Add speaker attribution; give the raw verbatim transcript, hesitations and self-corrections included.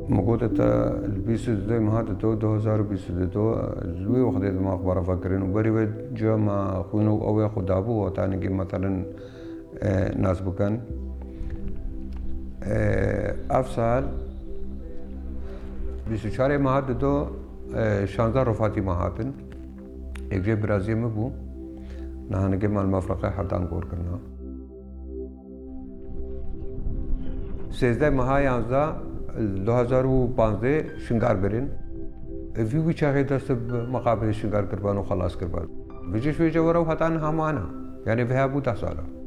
Speaker 1: موجودة البيس ده ما هذا دو دو هزار بيس دو زوي وخدت ما أخبار فاكرين وبري جا ما خونو أو ياخد أبو وتاني جي مثلا ناس بكن أفصل بيس شارع ما هذا دو شانزار رفاتي ما هاتن एक जे ब्राज़ील में वो नहाने के माल मफरक़ हरदान गौर करना सेज़दा महा याज़दा दो हज़ार पाँच शिंगार बेरिन वी भी चाहे दस मकाबले शिंगार करवानो खलास करवा विजिश विजय वरो हतान हमाना यानी वह अबू दस साला